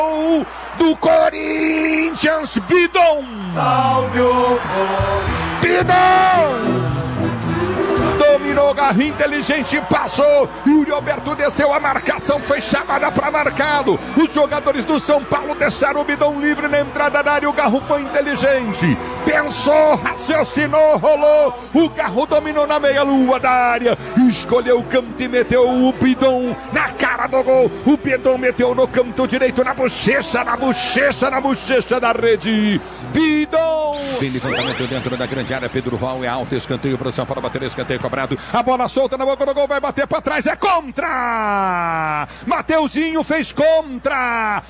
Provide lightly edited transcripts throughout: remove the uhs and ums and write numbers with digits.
do Corinthians, Bidon! Salve o Corinthians! Bidon! Dominou, Garrinha inteligente, passou. Yuri Alberto desceu, a marcação foi chamada para marcado. Os jogadores do São Paulo deixaram o Bidon livre na entrada da área. O Garro foi inteligente, pensou, raciocinou, rolou. O Garro dominou na meia-lua da área, escolheu o canto e meteu o Bidon na cara do gol. O Bidon meteu no canto direito, na bochecha da rede. Bidon! Vem levantamento dentro da grande área. Pedro Raul é alto, escanteio para o São Paulo bater, escanteio cobrado. A bola solta na boca do gol, vai bater para trás, é contra! Mateuzinho fez contra!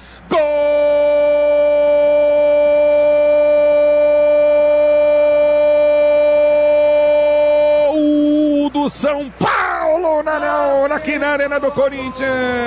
Gol do São Paulo aqui na Arena do Corinthians!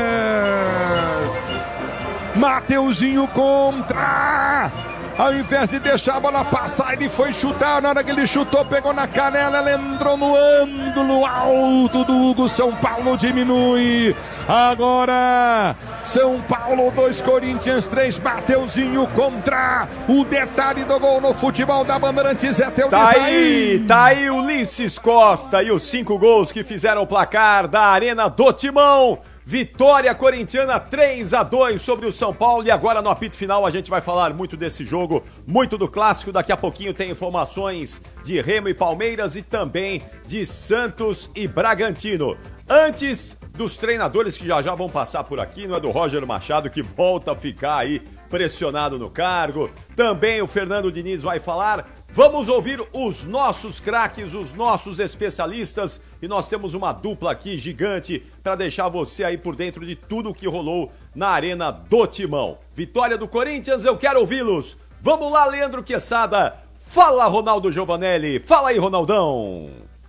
Mateuzinho contra! Ao invés de deixar a bola passar, ele foi chutar. Na hora que ele chutou, pegou na canela, ela entrou no ângulo alto do Hugo. São Paulo diminui. Agora, São Paulo 2, Corinthians 3. Mateuzinho contra. O detalhe do gol no futebol da Bandeirantes é teu design. Tá aí o Ulisses Costa e os 5 gols que fizeram o placar da Arena do Timão. Vitória corintiana 3-2 sobre o São Paulo. E agora no apito final a gente vai falar muito desse jogo, muito do clássico. Daqui a pouquinho tem informações de Remo e Palmeiras e também de Santos e Bragantino. Antes dos treinadores que já vão passar por aqui, não é do Roger Machado, que volta a ficar aí pressionado no cargo. Também o Fernando Diniz vai falar. Vamos ouvir os nossos craques, os nossos especialistas, e nós temos uma dupla aqui gigante para deixar você aí por dentro de tudo o que rolou na Arena do Timão. Vitória do Corinthians, eu quero ouvi-los. Vamos lá, Leandro Quesada. Fala, Ronaldo Giovanelli. Fala aí, Ronaldão.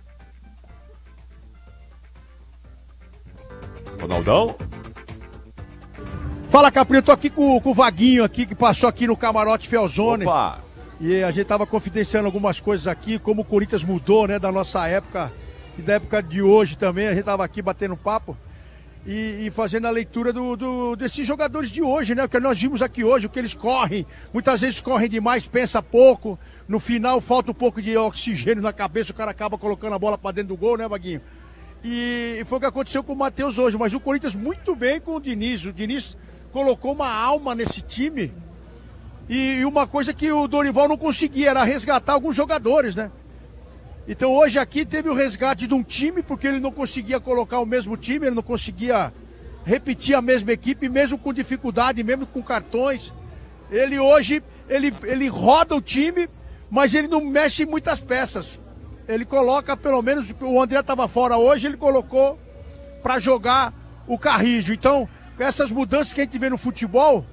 Ronaldão? Fala, Caprinho, eu tô aqui com o Vaguinho aqui, que passou aqui no Camarote Felzone. Opa! E a gente tava confidenciando algumas coisas aqui, como o Corinthians mudou, né, da nossa época e da época de hoje também. A gente tava aqui batendo papo e fazendo a leitura desses jogadores de hoje, né, o que nós vimos aqui hoje, o que eles correm. Muitas vezes correm demais, pensa pouco. No final falta um pouco de oxigênio na cabeça, o cara acaba colocando a bola pra dentro do gol, né, Vaguinho? E foi o que aconteceu com o Matheus hoje. Mas o Corinthians muito bem com o Diniz. O Diniz colocou uma alma nesse time. E uma coisa que o Dorival não conseguia era resgatar alguns jogadores, né? Então hoje aqui teve o resgate de um time, porque ele não conseguia colocar o mesmo time, ele não conseguia repetir a mesma equipe, mesmo com dificuldade, mesmo com cartões. Ele hoje, ele roda o time, mas ele não mexe em muitas peças. Ele coloca, pelo menos, o André estava fora hoje, ele colocou para jogar o Carrijo. Então, com essas mudanças que a gente vê no futebol...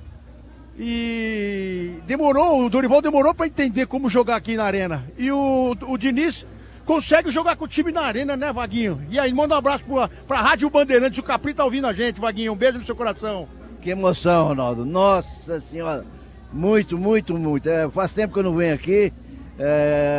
E o Dorival demorou para entender como jogar aqui na Arena. E o Diniz consegue jogar com o time na Arena, né, Vaguinho? E aí, manda um abraço pra Rádio Bandeirantes. O Capri tá ouvindo a gente, Vaguinho. Um beijo no seu coração. Que emoção, Ronaldo. Nossa Senhora. Muito, muito, muito. Faz tempo que eu não venho aqui.